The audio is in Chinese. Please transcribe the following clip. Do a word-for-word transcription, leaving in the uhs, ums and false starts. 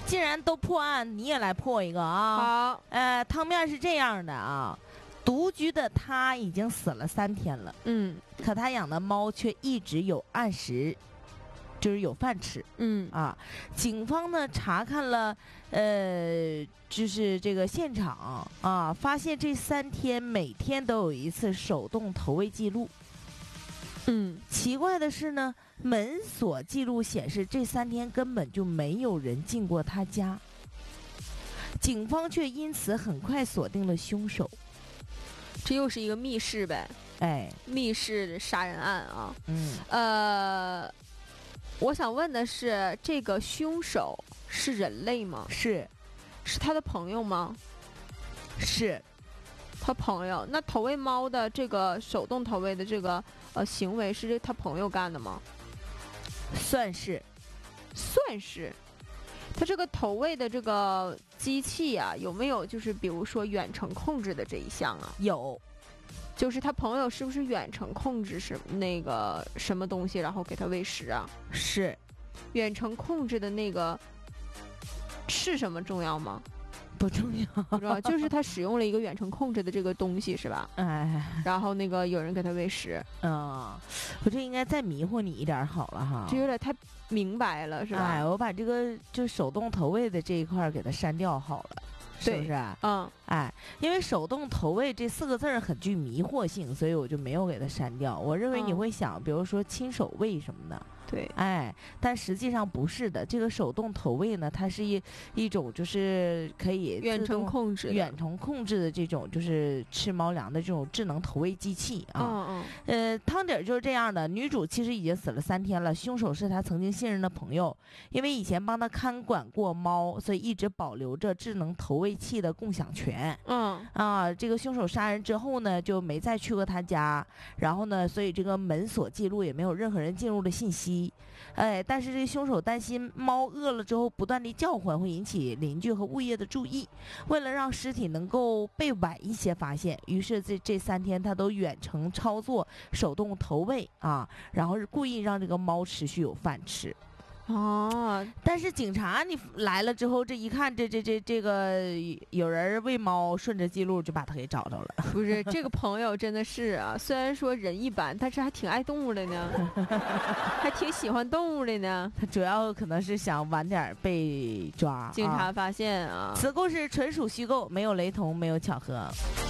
既然都破案，你也来破一个啊！ 好， 呃，汤面是这样的啊，独居的他已经死了三天了， 嗯可他养的猫却一直有按时，就是有饭吃嗯啊。警方呢查看了，呃，就是这个现场啊，发现这三天每天都有一次手动投喂记录。 嗯， 奇怪的是呢，门锁记录显示这三天根本就没有人进过他家，警方却因此很快锁定了凶手。 这又是一个密室呗， 哎， 密室杀人案啊。 嗯， 呃，我想问的是，这个凶手是人类吗？ 是是他的朋友吗？ 是， 他朋友。那投喂猫的这个手动投喂的这个呃行为是这他朋友干的吗？ 算是。 算是。他这个投喂的这个机器啊，有没有就是比如说远程控制的这一项啊？ 有， 就是他朋友是不是远程控制是那个什么东西，然后给他喂食啊？ 是远程控制的那个是什么重要吗？ 不重要， 不知道，就是他使用了一个远程控制的这个东西是吧？ 哎， 然后那个有人给他喂食， 嗯，我这应该再迷糊你一点好了哈。 这有点太明白了是吧？ 哎，我把这个就手动投喂的这一块给它删掉好了，是不是啊？ 嗯， 哎，因为手动投喂这四个字儿很具迷惑性，所以我就没有给它删掉。我认为你嗯会想，比如说亲手喂什么的。 对， 哎，但实际上不是的。这个手动投喂呢，它是一一种就是可以远程控制的， 远程控制的这种就是吃猫粮的这种智能投喂机器啊。 嗯嗯， 呃，汤底儿就是这样的。女主其实已经死了三天了，凶手是她曾经信任的朋友，因为以前帮她看管过猫，所以一直保留着智能投喂器的共享权。 嗯啊，这个凶手杀人之后呢，就没再去过他家，然后呢，所以这个门锁记录也没有任何人进入的信息。哎，但是这个凶手担心猫饿了之后不断地叫唤会引起邻居和物业的注意，为了让尸体能够被晚一些发现，于是这这三天他都远程操作手动投喂啊，然后是故意让这个猫持续有饭吃。 哦， 但是警察你来了之后，这一看这这这这个有人喂猫，顺着记录就把他给找着了。 不是这个朋友真的是啊，虽然说人一般，但是还挺爱动物的呢，还挺喜欢动物的呢。 他主要可能是想晚点被抓。 警察发现啊， 此故事纯属虚构，没有雷同，没有巧合。